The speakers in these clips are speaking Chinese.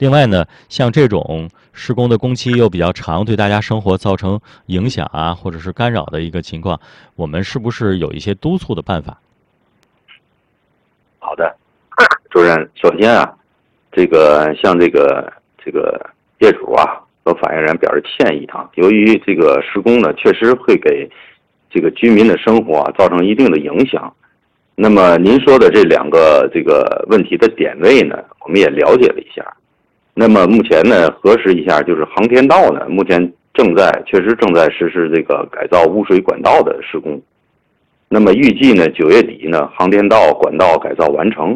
另外呢，像这种施工的工期又比较长，对大家生活造成影响啊，或者是干扰的一个情况，我们是不是有一些督促的办法？ 好的，主任，首先啊，像这个业主啊和反映人表示歉意啊，由于这个施工呢，确实会给这个居民的生活啊造成一定的影响。那么您说的这两个这个问题的点位呢，我们也了解了一下。那么目前呢，核实一下，就是航天道呢，目前确实正在实施这个改造污水管道的施工。那么预计呢，9月底呢，航天道管道改造完成。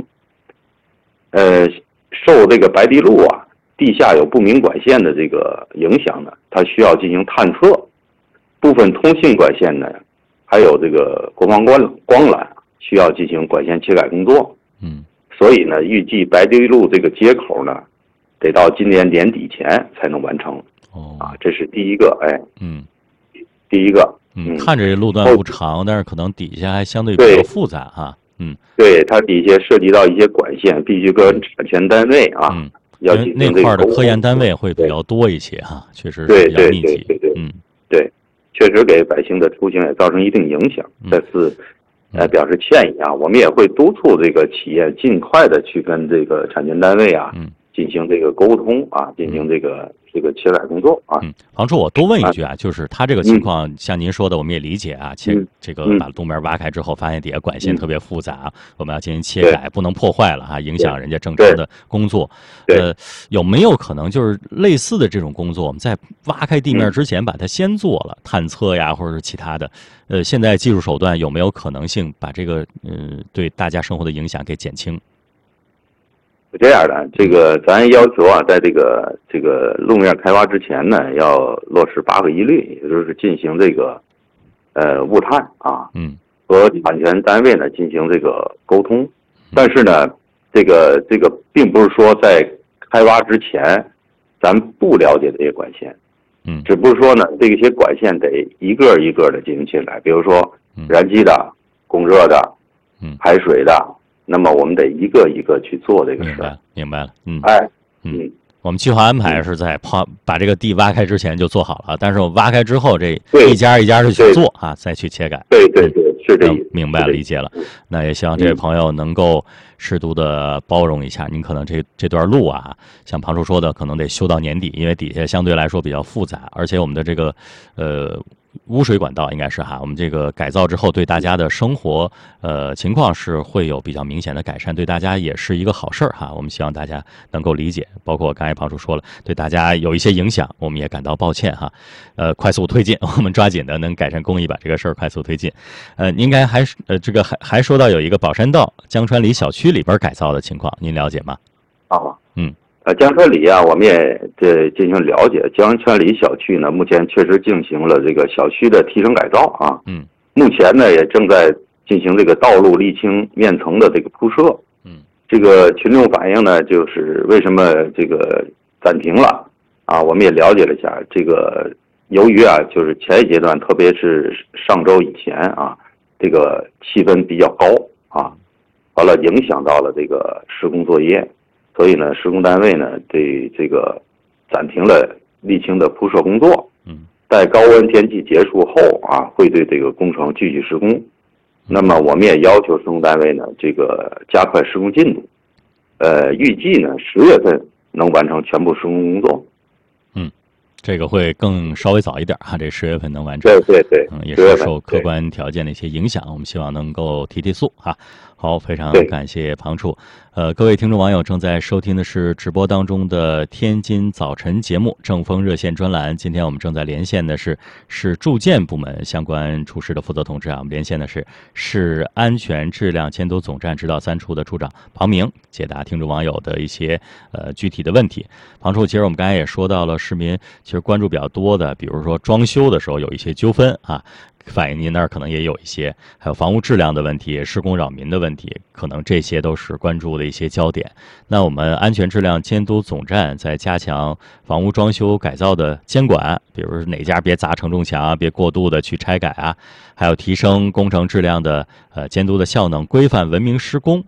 受这个白堤路啊地下有不明管线的这个影响呢，它需要进行探测。部分通信管线呢，还有这个国防光缆需要进行管线切改工作。所以呢，预计白堤路这个接口呢，得到今年年底前才能完成。这是第一个。第一个。 看着这路段不长，但是可能底下还相对比较复杂哈。 对，它底下涉及到一些管线，必须跟产权单位啊，要进行那块的科研单位会比较多一些哈，确实是比较密集。 对，确实给百姓的出行也造成一定影响。再次表示歉意啊，我们也会督促这个企业尽快的去跟这个产权单位啊进行这个沟通啊，进行这个切改工作啊。 房处，我多问一句啊，就是他这个情况，像您说的，我们也理解啊，这个把路面挖开之后，发现底下管线特别复杂，我们要进行切改，不能破坏了哈，影响人家正常的工作。有没有可能就是类似的这种工作，我们在挖开地面之前把它先做了，探测呀，或者是其他的？现在技术手段有没有可能性把这个对大家生活的影响给减轻？ 是这样的，这个咱要求啊，在这个路面开发之前呢，要落实8个一律，也就是进行这个物探啊，和产权单位呢进行这个沟通。但是呢，这个并不是说在开发之前，咱不了解这些管线，只不过说呢，这些管线得一个一个的进行切改，比如说燃机的、供热的、排水的。那么我们得一个一个去做这个事。 明白了。我们计划安排是在把这个地挖开之前就做好了，但是我挖开之后，这一家一家的去做啊，再去切改。 对，是这意思。 明白了，理解了。那也希望这位朋友能够适度的包容一下，您可能这段路啊，像庞叔说的，可能得修到年底，因为底下相对来说比较复杂，而且我们的这个污水管道应该是哈，我们这个改造之后对大家的生活情况是会有比较明显的改善，对大家也是一个好事儿哈。我们希望大家能够理解，包括刚才庞叔说了，对大家有一些影响，我们也感到抱歉哈。快速推进，我们抓紧的能改善工艺，把这个事儿快速推进。您刚才还说到有一个宝山道江川里小区里边改造的情况，您了解吗？ 江川里啊，我们也进行了解。江川里小区呢，目前确实进行了这个小区的提升改造啊。目前呢也正在进行这个道路沥青面层的这个铺设。这个群众反映呢，就是为什么这个暂停了啊？我们也了解了一下，这个由于啊，就是前一阶段，特别是上周以前啊，这个气温比较高啊，完了影响到了这个施工作业。所以呢，施工单位呢对这个暂停了沥青的铺设工作。在高温天气结束后啊，会对这个工程继续施工。那么我们也要求施工单位呢，这个加快施工进度。预计呢10月份能完成全部施工工作。 这个会更稍微早一点哈，这10月份能完成。 对， 也是受客观条件的一些影响，我们希望能够提速哈。好，非常感谢庞处。各位听众网友正在收听的是直播当中的天津早晨节目正风热线专栏。今天我们正在连线的是住建部门相关处室的负责同志啊，我们连线的是市安全质量监督总站指导3处的处长庞明，解答听众网友的一些具体的问题。庞处，其实我们刚才也说到了市民其实关注比较多的，比如说装修的时候有一些纠纷啊，反映您那儿可能也有一些，还有房屋质量的问题、施工扰民的问题，可能这些都是关注的一些焦点。那我们安全质量监督总站在加强房屋装修改造的监管，比如哪家别砸承重墙啊，别过度的去拆改啊，还有提升工程质量的监督的效能，规范文明施工。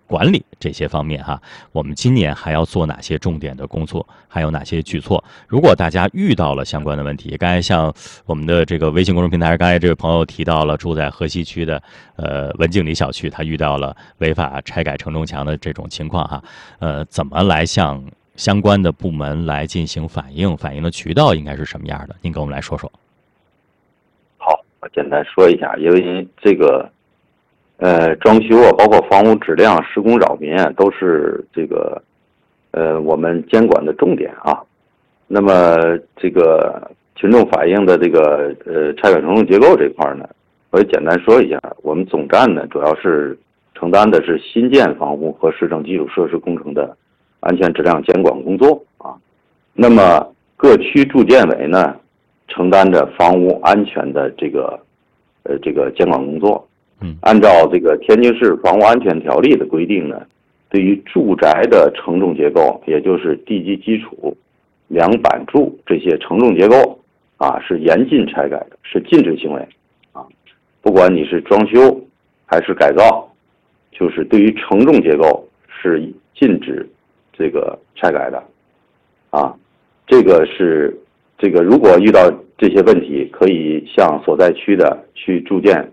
管理这些方面哈，我们今年还要做哪些重点的工作，还有哪些举措？如果大家遇到了相关的问题，刚才像我们的这个微信公众平台，刚才这位朋友提到了住在河西区的文景里小区，他遇到了违法拆改承重墙的这种情况哈，怎么来向相关的部门来进行反映？反映的渠道应该是什么样的？您给我们来说说。 好，我简单说一下，因为这个装修啊，包括房屋质量、施工扰民啊，都是这个我们监管的重点啊。那么这个群众反映的这个拆改承重结构这块呢，我也简单说一下，我们总站呢主要是承担的是新建房屋和市政基础设施工程的安全质量监管工作啊。那么各区住建委呢，承担着房屋安全的这个监管工作。按照这个天津市房屋安全条例的规定呢，对于住宅的承重结构，也就是地基基础、梁板柱这些承重结构啊，是严禁拆改的，是禁止行为啊。不管你是装修还是改造，就是对于承重结构是禁止这个拆改的啊。这个如果遇到这些问题，可以向所在区的区住建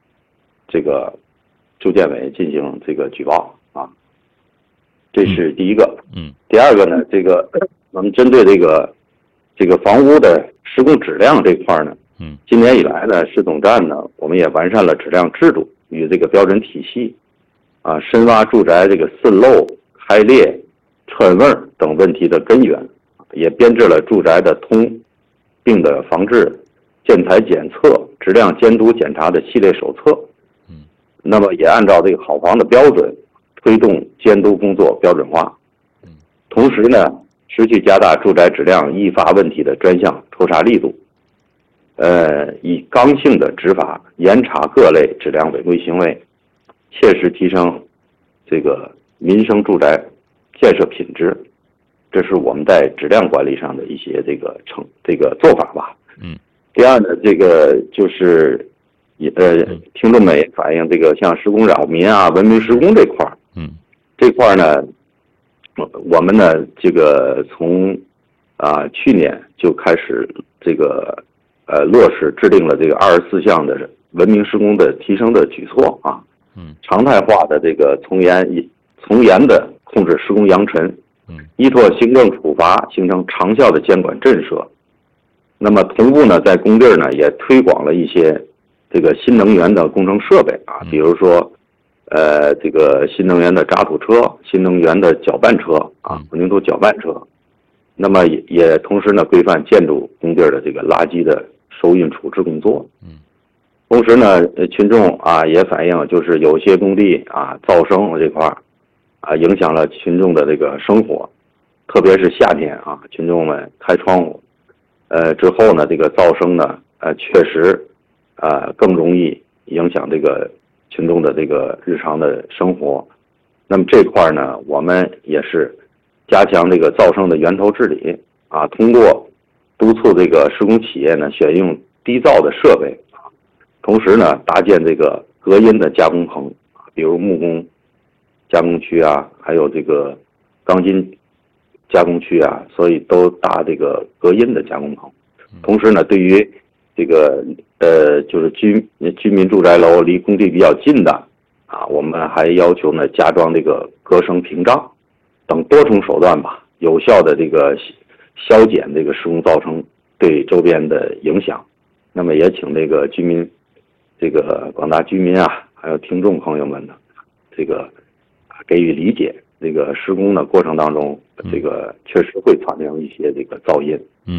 委进行这个举报啊。这是第一个。第二个呢，我们针对这个房屋的施工质量这块呢，今年以来呢，市总站呢，我们也完善了质量制度与这个标准体系啊，深挖住宅这个渗漏、开裂、串味等问题的根源，也编制了住宅的通病的防治、建材检测、质量监督检查的系列手册。那么也按照这个好房的标准，推动监督工作标准化。同时呢，持续加大住宅质量易发问题的专项抽查力度，以刚性的执法严查各类质量违规行为，切实提升这个民生住宅建设品质。这是我们在质量管理上的一些这个做法吧。第二呢，这个就是听众们也反映这个像施工扰民啊、文明施工这块儿，这块儿呢，我们呢这个从去年就开始这个落实制定了这个24项的文明施工的提升的举措啊，常态化的这个从严的控制施工扬尘，依托行政处罚形成长效的监管震慑。那么同步呢，在工地呢也推广了一些这个新能源的工程设备啊，比如说这个新能源的渣土车、新能源的搅拌车啊，混凝土搅拌车。那么也同时呢，规范建筑工地的这个垃圾的收运处置工作。同时呢，群众也反映，就是有些工地噪声这块影响了群众的这个生活，特别是夏天群众们开窗户之后呢，这个噪声呢确实更容易影响这个群众的这个日常的生活。那么这块呢，我们也是加强这个噪声的源头治理通过督促这个施工企业呢选用低噪的设备，同时呢搭建这个隔音的加工棚，比如木工加工区还有这个钢筋加工区所以都搭这个隔音的加工棚。同时呢，对于这个就是居民住宅楼离工地比较近的我们还要求呢加装这个隔声屏障等多重手段吧，有效的这个消减这个施工噪声对周边的影响。那么也请这个广大居民还有听众朋友们呢，这个给予理解。这个施工的过程当中，这个确实会产生一些这个噪音。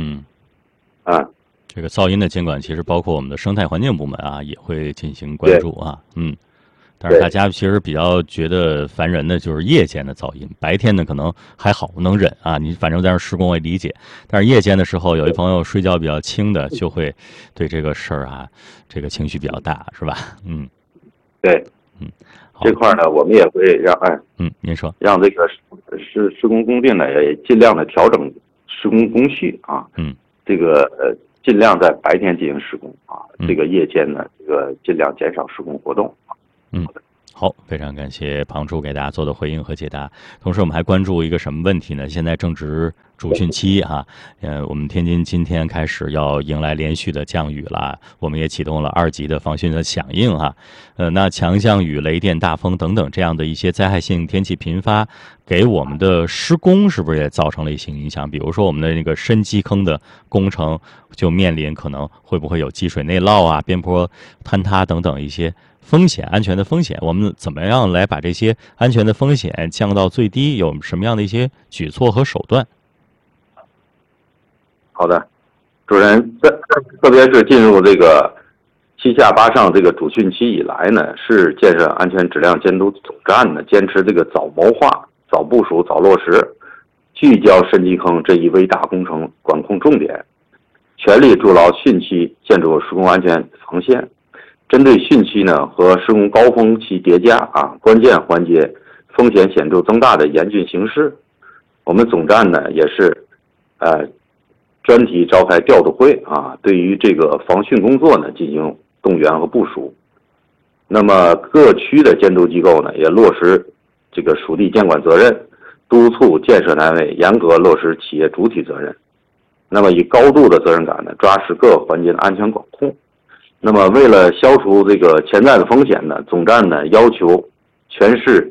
这个噪音的监管其实包括我们的生态环境部门也会进行关注但是大家其实比较觉得烦人的就是夜间的噪音，白天呢可能还好能忍你反正在那施工我也理解，但是夜间的时候，有一朋友睡觉比较轻的，就会对这个事儿这个情绪比较大，是吧？ 对，这块呢，我们也会让您说， 让这个施工工地呢也尽量的调整施工工序这个尽量在白天进行施工这个夜间呢这个尽量减少施工活动。 好，非常感谢庞处给大家做的回应和解答。同时，我们还关注一个什么问题呢？现在正值主汛期啊，我们天津今天开始要迎来连续的降雨了，我们也启动了2级的防汛的响应啊。那强降雨、雷电、大风等等这样的一些灾害性天气频发，给我们的施工是不是也造成了一些影响？比如说我们的那个深基坑的工程，就面临可能会不会有积水内涝啊、边坡坍塌等等一些风险，安全的风险，我们怎么样来把这些安全的风险降到最低？有什么样的一些举措和手段？ 好的，主任，特别是进入这个7下8上这个主汛期以来呢，市建设安全质量监督总站呢，坚持这个早谋划、早部署、早落实，聚焦深基坑这一微大工程管控重点，全力筑牢汛期建筑施工安全防线。针对汛期呢和施工高峰期叠加关键环节风险显著增大的严峻形势，我们总站呢也是专题召开调度会对于这个防汛工作呢进行动员和部署。那么各区的监督机构呢也落实这个属地监管责任，督促建设单位严格落实企业主体责任。那么以高度的责任感呢，抓实各环节的安全管控。那么为了消除这个潜在的风险呢，总站呢要求全市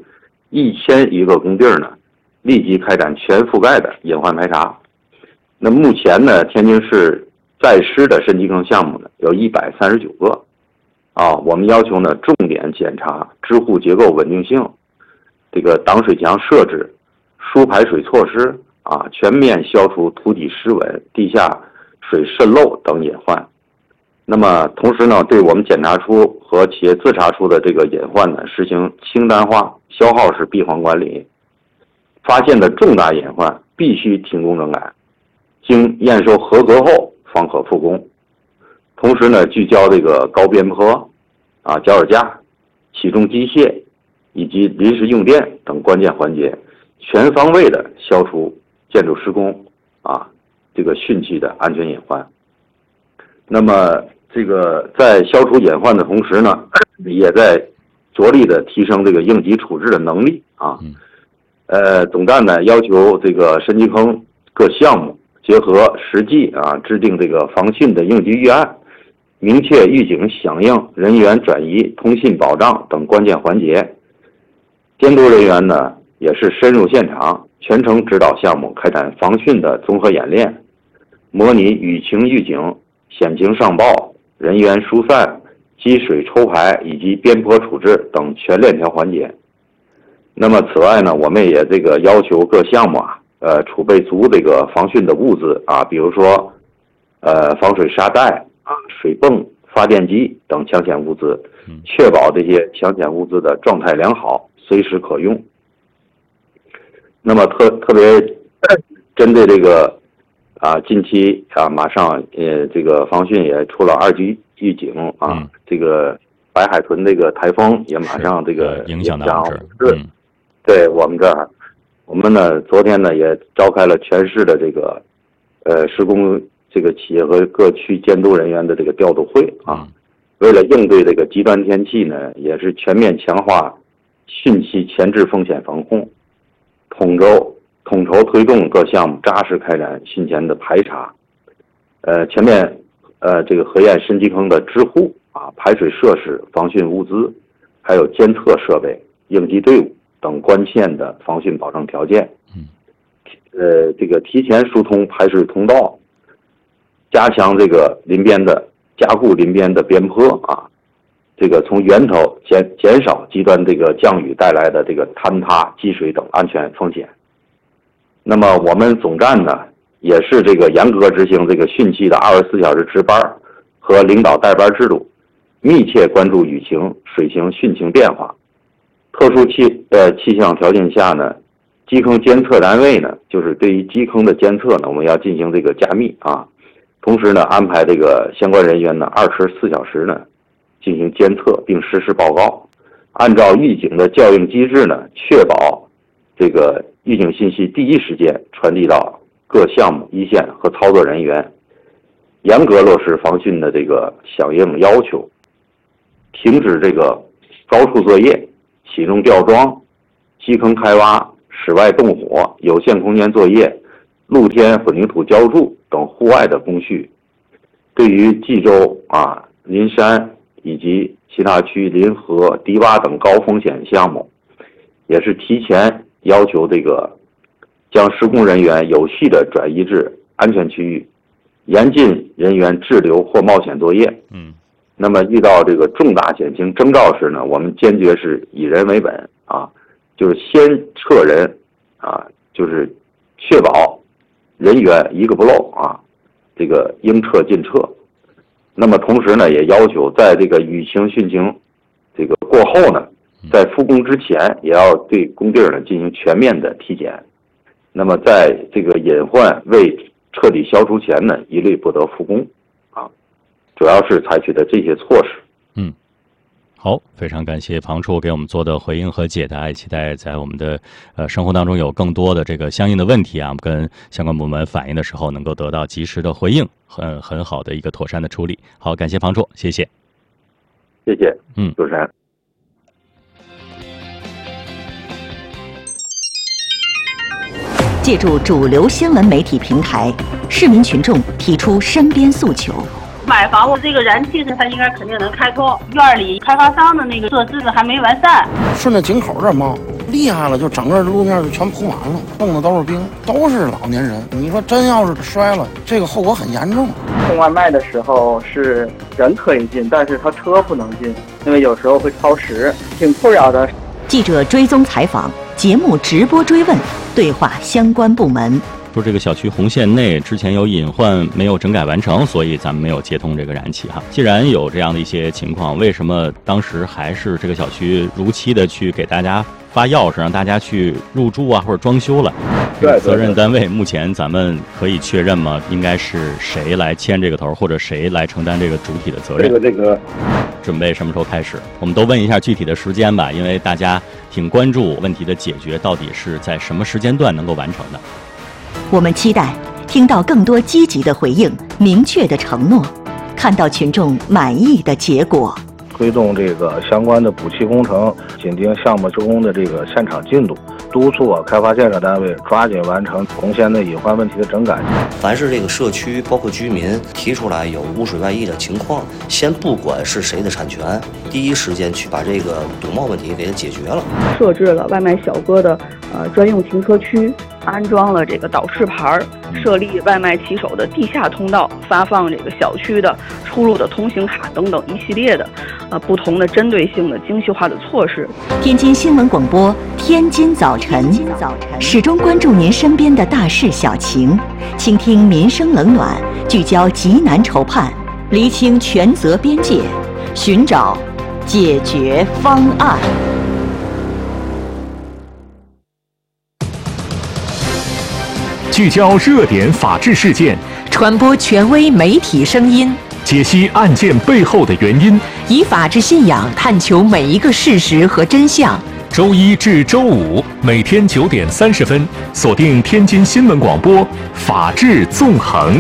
1001个工地呢立即开展全覆盖的隐患排查。那目前呢，天津市在施的深基坑项目呢有139个我们要求呢重点检查支护结构稳定性，这个挡水墙设置、疏排水措施全面消除土底湿稳、地下水渗漏等隐患。那么同时呢，对我们检查出和企业自查出的这个隐患呢，实行清单化、消耗式闭环管理。发现的重大隐患必须停工整改，经验收合格后方可复工。同时呢，聚焦这个高边坡脚手架、起重机械以及临时用电等关键环节，全方位的消除建筑施工这个汛期的安全隐患。那么这个在消除隐患的同时呢，也在着力的提升这个应急处置的能力总站呢要求这个深基坑各项目结合实际制定这个防汛的应急预案，明确预警响应、人员转移、通信保障等关键环节。监督人员呢也是深入现场，全程指导项目开展防汛的综合演练，模拟雨情预警、险情上报、人员疏散、积水抽排以及边坡处置等全链条环节。那么此外呢，我们也这个要求各项目储备足这个防汛的物资比如说防水沙袋水泵、发电机等抢险物资，确保这些抢险物资的状态良好，随时可用。那么特别针对这个近期马上这个防汛也出了2级预警这个白海豚这个台风也马上这个影响到我们这儿。 对我们这儿，我们呢昨天呢也召开了全市的这个施工这个企业和各区监督人员的这个调度会为了应对这个极端天气呢，也是全面强化汛期前置风险防控，统筹推动各项目扎实开展汛前的排查，全面这个核验深基坑的支护排水设施、防汛物资，还有监测设备、应急队伍等关键的防汛保证条件。这个提前疏通排水通道，加强这个加固临边的边坡这个从源头减少极端这个降雨带来的这个坍塌、积水等安全风险。那么我们总站呢也是这个严格执行这个汛期的24小时值班和领导带班制度，密切关注雨情、水情、汛情变化。特殊气象条件下呢，基坑监测单位呢，就是对于基坑的监测呢，我们要进行这个加密同时呢，安排这个相关人员呢24小时呢进行监测并实时报告，按照预警的校应机制呢，确保这个预警信息第一时间传递到各项目一线和操作人员，严格落实防汛的这个响应要求，停止这个高处作业， 启动吊装、基坑开挖、室外动火、有限空间作业、露天混凝土浇筑等户外的工序。对于冀州林山以及其他区临河、堤坝等高风险项目，也是提前要求这个将施工人员有序的转移至安全区域，严禁人员滞留或冒险作业。那么遇到这个重大险情征兆时呢，我们坚决是以人为本就是先撤人就是确保人员一个不漏这个应撤尽撤。那么同时呢，也要求在这个雨情汛情这个过后呢，在复工之前也要对工地呢进行全面的体检。那么在这个隐患未彻底消除前呢，一律不得复工主要是采取的这些措施。 好，非常感谢庞处给我们做的回应和解答，也期待在我们的生活当中有更多的这个相应的问题跟相关部门反映的时候能够得到及时的回应，很好的一个妥善的处理。好，感谢庞处，谢谢。 谢谢。主持人。 借助主流新闻媒体平台，市民群众提出身边诉求。 买房子这个燃气它应该肯定能开通，院里开发商的那个设置还没完善。 顺着井口这儿冒，厉害了，就整个路面就全铺满了，冻的都是冰，都是老年人。你说真要是摔了，这个后果很严重。 送外卖的时候是人可以进，但是他车不能进，因为有时候会超时，挺困扰的。 记者追踪采访，节目直播追问，对话相关部门。 说这个小区红线内之前有隐患没有整改完成，所以咱们没有接通这个燃气既然有这样的一些情况，为什么当时还是这个小区如期的去给大家发钥匙，让大家去入住或者装修了？ 对， 责任单位目前咱们可以确认吗？应该是谁来牵这个头，或者谁来承担这个主体的责任？ 这个准备什么时候开始？我们都问一下具体的时间吧，因为大家挺关注问题的解决到底是在什么时间段能够完成的。 我们期待听到更多积极的回应、明确的承诺，看到群众满意的结果。 推动这个相关的补气工程，紧盯项目施工的这个现场进度，督促开发建设单位抓紧完成红线内隐患问题的整改。 凡是这个社区包括居民提出来有污水外溢的情况，先不管是谁的产权，第一时间去把这个堵冒问题给它解决了。 设置了外卖小哥的专用停车区，安装了这个导示牌，设立外卖骑手的地下通道，发放这个小区的出入的通行卡等等一系列的不同的针对性的精细化的措施。 天津新闻广播，天津早晨，始终关注您身边的大事小情，倾听民生冷暖，聚焦急难愁盼，厘清权责边界，寻找解决方案。 聚焦热点法治事件， 传播权威媒体声音， 解析案件背后的原因， 以法治信仰探求每一个事实和真相。 周一至周五每天9点30分，锁定天津新闻广播，法治纵横。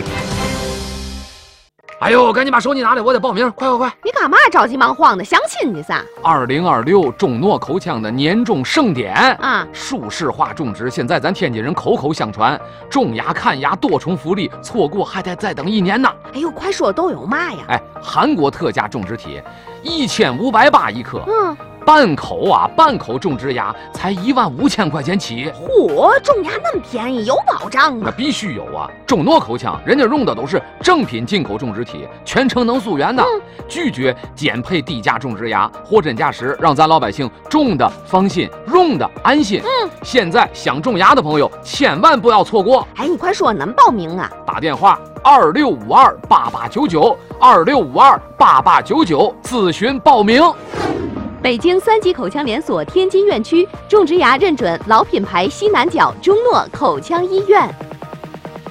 哎呦，赶紧把手机拿来，我得报名！快！ 你干嘛着急忙慌的？相亲去噻 ！2026中诺口腔的年终盛典啊， 舒适化种植，现在咱天津人口口相传，种牙看牙多重福利，错过还得再等1年呢。 哎呦，快说都有嘛呀？ 韩国特价种植体，1580一颗。半口种植牙才15000块钱起。 嚯，种牙那么便宜，有保障吗？ 那必须有啊！中诺口腔人家用的都是正品进口种植体，全程能溯源的，拒绝减配低价种植牙，货真价实，让咱老百姓种的放心，用的安心。现在想种牙的朋友千万不要错过。 你快说能报名啊？ 打电话26528899，26528899咨询报名。 北京3级口腔连锁天津院区种植牙认准老品牌西南角中诺口腔医院。